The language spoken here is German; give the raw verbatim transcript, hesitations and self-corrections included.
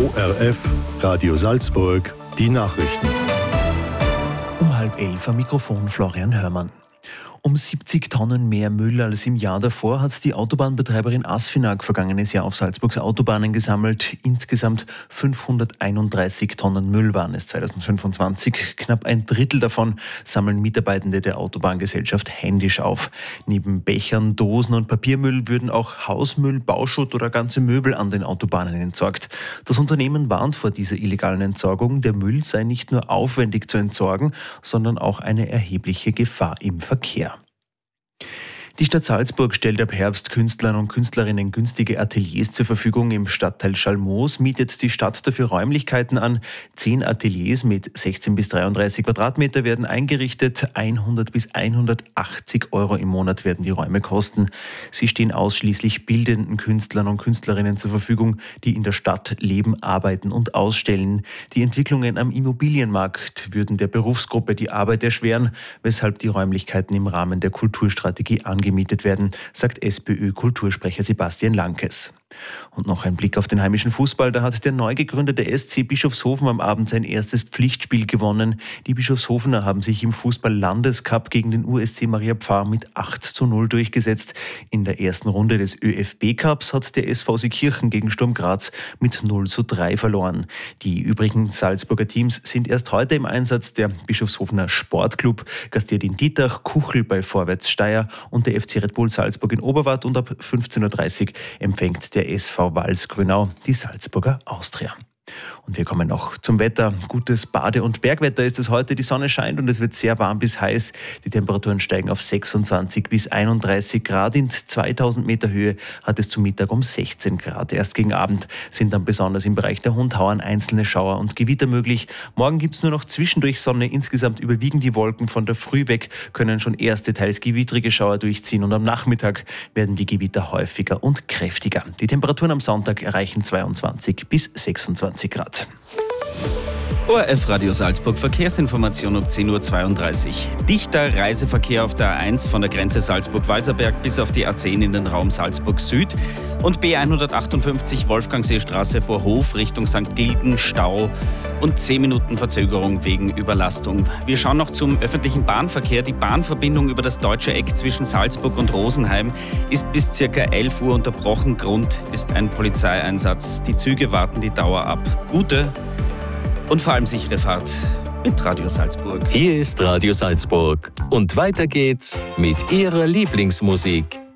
O R F, Radio Salzburg, die Nachrichten. Um halb elf am Mikrofon Florian Hörmann. Um siebzig Tonnen mehr Müll als im Jahr davor hat die Autobahnbetreiberin Asfinag vergangenes Jahr auf Salzburgs Autobahnen gesammelt. Insgesamt fünfhunderteinunddreißig Tonnen Müll waren es zweitausendfünfundzwanzig. Knapp ein Drittel davon sammeln Mitarbeitende der Autobahngesellschaft händisch auf. Neben Bechern, Dosen und Papiermüll würden auch Hausmüll, Bauschutt oder ganze Möbel an den Autobahnen entsorgt. Das Unternehmen warnt vor dieser illegalen Entsorgung. Der Müll sei nicht nur aufwendig zu entsorgen, sondern auch eine erhebliche Gefahr im Verkehr. Die Stadt Salzburg stellt ab Herbst Künstlern und Künstlerinnen günstige Ateliers zur Verfügung. Im Stadtteil Schalmoos mietet die Stadt dafür Räumlichkeiten an. Zehn Ateliers mit sechzehn bis dreiunddreißig Quadratmeter werden eingerichtet. hundert bis hundertachtzig Euro im Monat werden die Räume kosten. Sie stehen ausschließlich bildenden Künstlern und Künstlerinnen zur Verfügung, die in der Stadt leben, arbeiten und ausstellen. Die Entwicklungen am Immobilienmarkt würden der Berufsgruppe die Arbeit erschweren, weshalb die Räumlichkeiten im Rahmen der Kulturstrategie angemietet gemietet werden, sagt SPÖ-Kultursprecher Sebastian Lankes. Und noch ein Blick auf den heimischen Fußball. Da hat der neu gegründete S C Bischofshofen am Abend sein erstes Pflichtspiel gewonnen. Die Bischofshofener haben sich im Fußball-Landescup gegen den U S C Maria Pfarr mit acht zu null durchgesetzt. In der ersten Runde des ÖFB-Cups hat der S V Seekirchen gegen Sturm Graz mit null zu drei verloren. Die übrigen Salzburger Teams sind erst heute im Einsatz. Der Bischofshofener Sportclub gastiert in Dietach, Kuchel bei Vorwärts Steyr und der F C Red Bull Salzburg in Oberwart, und ab fünfzehn Uhr dreißig empfängt der S V Walsgrünau die Salzburger Austria. Und wir kommen noch zum Wetter. Gutes Bade- und Bergwetter ist es heute. Die Sonne scheint und es wird sehr warm bis heiß. Die Temperaturen steigen auf sechsundzwanzig bis einunddreißig Grad. In zweitausend Meter Höhe hat es zu Mittag um sechzehn Grad. Erst gegen Abend sind dann besonders im Bereich der Hundhauern einzelne Schauer und Gewitter möglich. Morgen gibt es nur noch zwischendurch Sonne. Insgesamt überwiegen die Wolken. Von der Früh weg können schon erste, teils gewittrige Schauer durchziehen. Und am Nachmittag werden die Gewitter häufiger und kräftiger. Die Temperaturen am Sonntag erreichen zweiundzwanzig bis sechsundzwanzig Grad. O R F Radio Salzburg Verkehrsinformation um zehn Uhr zweiunddreißig. Dichter Reiseverkehr auf der A eins von der Grenze Salzburg-Walserberg bis auf die A zehn in den Raum Salzburg Süd und B hundertachtundfünfzig Wolfgangseestraße vor Hof Richtung Sankt Gilgen Stau und zehn Minuten Verzögerung wegen Überlastung. Wir schauen noch zum öffentlichen Bahnverkehr. Die Bahnverbindung über das Deutsche Eck zwischen Salzburg und Rosenheim ist bis ca. elf Uhr unterbrochen. Grund ist ein Polizeieinsatz. Die Züge warten die Dauer ab. Gute und vor allem sichere Fahrt mit Radio Salzburg. Hier ist Radio Salzburg und weiter geht's mit Ihrer Lieblingsmusik.